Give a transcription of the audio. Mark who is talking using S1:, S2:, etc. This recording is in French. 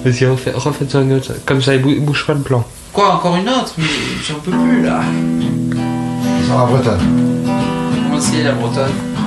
S1: Vas-y, refaites une autre. Comme ça, il bouge pas le plan.
S2: Quoi, encore une autre? Mais j'en peux plus là.
S3: Sur la bretonne.
S2: Comment c'est la bretonne?